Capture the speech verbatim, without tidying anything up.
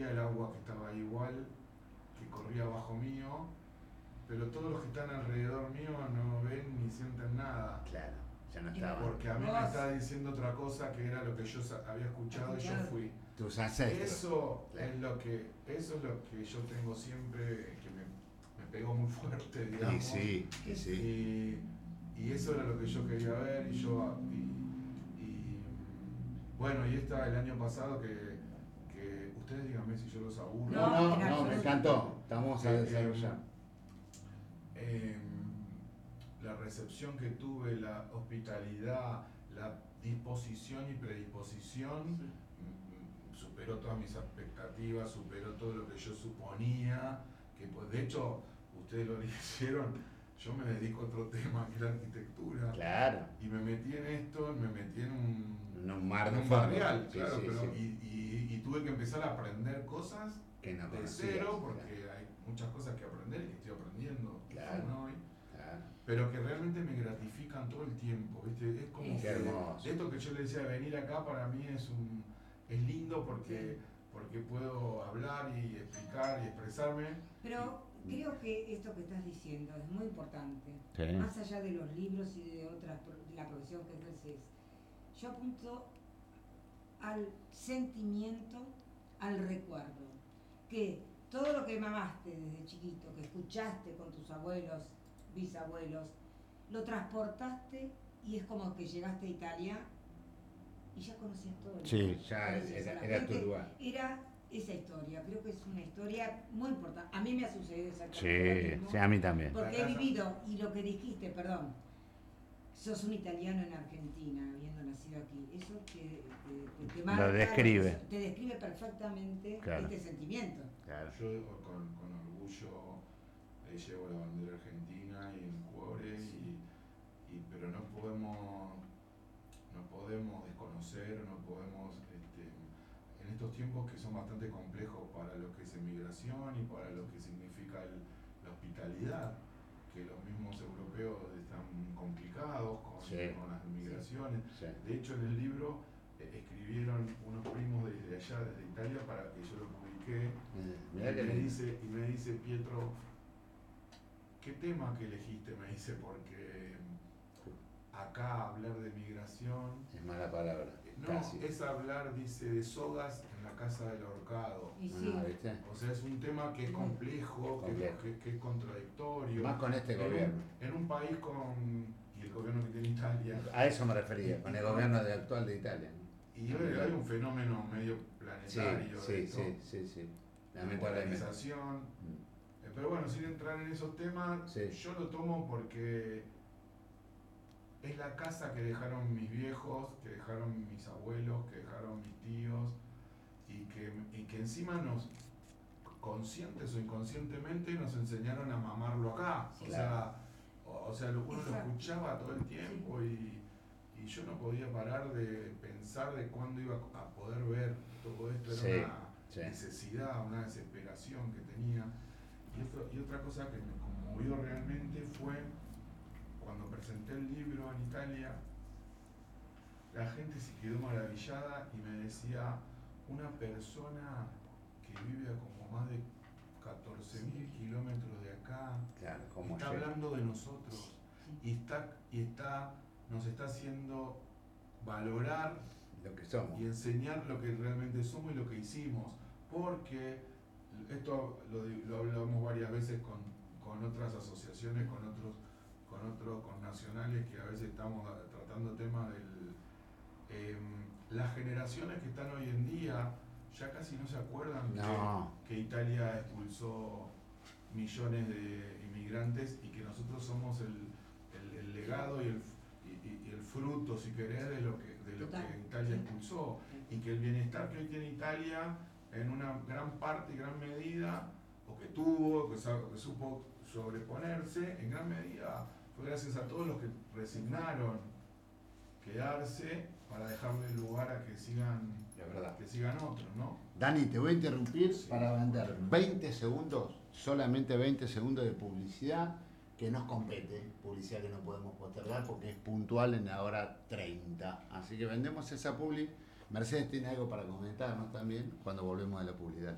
sentía el agua que estaba ahí igual, que corría abajo mío, pero todos los que están alrededor mío no ven ni sienten nada. Claro, ya no estaba. Porque a mí me estaba diciendo otra cosa que era lo que yo había escuchado y yo fui. Tus ancestros. Eso claro. es lo que, eso es lo que yo tengo siempre, que me, me pegó muy fuerte, digamos. Sí, sí, sí. Y, y eso era lo que yo quería ver y yo y, y bueno, y esta el año pasado que, que ustedes díganme si yo los aburro. No, no, no, no me encantó. Estamos a desarrollar. Eh, eh, la recepción que tuve, la hospitalidad, la disposición y predisposición sí. superó todas mis expectativas, superó todo lo que yo suponía, que pues de hecho ustedes lo hicieron, yo me dedico a otro tema que es la arquitectura. Claro. Y me metí en esto, me metí en un, en un mar de un barrial, sí, claro, sí, pero sí. Y, y, y tuve que empezar a aprender cosas que no de cero, porque claro. hay muchas cosas que aprender y que estoy aprendiendo claro. ¿no? hoy. Claro. Pero que realmente me gratifican todo el tiempo, ¿viste? Es como Qué que hermoso. esto que yo le decía, venir acá para mí es un es lindo porque, porque puedo hablar y explicar y expresarme. Pero creo que esto que estás diciendo es muy importante, sí. más allá de los libros y de otras, de la profesión que ejerces. Yo apunto al sentimiento, al recuerdo, que todo lo que mamaste desde chiquito, que escuchaste con tus abuelos, bisabuelos, lo transportaste y es como que llegaste a Italia y ya conocías todo. Sí, ya era, era tu lugar. Era esa historia, creo que es una historia muy importante. A mí me ha sucedido exactamente sí, lo mismo. Sí, a mí también. Porque he vivido, y lo que dijiste, perdón, sos un italiano en Argentina, habiendo nacido aquí. Eso te, te, te, te marca, lo describe. Te describe perfectamente claro. este sentimiento. Claro. Yo con, con orgullo eh, llevo la bandera argentina y el cuore, y, y, pero no podemos, no podemos desconocer, no podemos, este, en estos tiempos que son bastante complejos para lo que es emigración y para lo que significa el, la hospitalidad, que los mismos europeos están complicados con, sí. con las migraciones. Sí. De hecho, en el libro eh, escribieron unos primos desde allá, desde Italia, para que yo lo publiqué. Mm, y, me dice, y me dice, Pietro, ¿qué tema que elegiste? Me dice, porque acá hablar de migración... Es mala palabra. No, casi. Es hablar, dice, de sogas en la casa del ahorcado. Y sí. Ah, ¿viste? O sea, es un tema que es complejo, complejo. Que, que, que es contradictorio. Más con este en gobierno. Un, en un país con... y el gobierno que tiene Italia. A eso me refería, con el gobierno de actual de Italia. Y hoy hay un fenómeno medio planetario. Sí, sí, sí, sí. La polarización. Mm. Pero bueno, sin entrar en esos temas, sí. yo lo tomo porque es la casa que dejaron mis viejos, que dejaron mis abuelos, que dejaron mis tíos, y que, y que encima nos, conscientes o inconscientemente, nos enseñaron a mamarlo acá. Sí, o, claro. sea, o, o sea, uno lo escuchaba todo el tiempo y, y yo no podía parar de pensar de cuándo iba a poder ver todo esto. Era sí, una sí. necesidad, una desesperación que tenía. Y, otro, y otra cosa que me conmovió realmente fue cuando presenté el libro en Italia, la gente se quedó maravillada y me decía, una persona que vive a como más de catorce mil kilómetros de acá, claro, como está llega. hablando de nosotros y está, y está, nos está haciendo valorar lo que somos y enseñar lo que realmente somos y lo que hicimos, porque esto lo, lo hablamos varias veces con, con otras asociaciones, con otros con otros con nacionales, que a veces estamos tratando temas del eh, las generaciones que están hoy en día ya casi no se acuerdan no. que, que Italia expulsó millones de inmigrantes y que nosotros somos el, el, el legado y el, y, y el fruto, si querés, de lo que de lo que Italia expulsó, y que el bienestar que hoy tiene Italia en una gran parte y gran medida, o que tuvo, que, que supo sobreponerse, en gran medida fue gracias a todos los que resignaron quedarse para dejarle lugar a que sigan, que sigan otros, ¿no? Dani, te voy a interrumpir sí. para vender veinte segundos, solamente veinte segundos de publicidad que nos compete, publicidad que no podemos postergar porque es puntual en la hora treinta. Así que vendemos esa publi. Mercedes tiene algo para comentarnos también cuando volvemos a la publicidad.